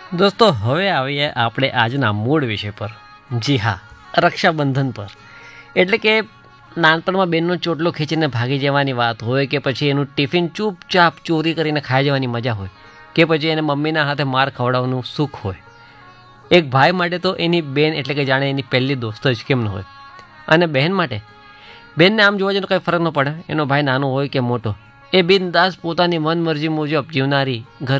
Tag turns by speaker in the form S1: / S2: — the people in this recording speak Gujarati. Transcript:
S1: દોસ્તો હવે આવીએ આપણે આજના મૂળ વિષય પર. જી હા, રક્ષાબંધન પર. એટલે કે નાનપણમાં બેનનો ચોટલો ખેંચીને ભાગી જવાની વાત હોય, કે પછી એનું ટિફિન ચૂપચાપ ચોરી કરીને ખાઈ જવાની મજા હોય, કે પછી એને મમ્મીના હાથે માર ખવડાવવાનું સુખ હોય. એક ભાઈ માટે તો એની બેન એટલે કે જાણે એની પહેલી દોસ્ત જ કેમ ન હોય. અને બહેન માટે, બેનને આમ જોવા જઈને કંઈ ફરક ન પડે એનો ભાઈ નાનો હોય કે મોટો, એ બિનદાસ પોતાની મનમરજી મુજબ જીવનારી, ઘર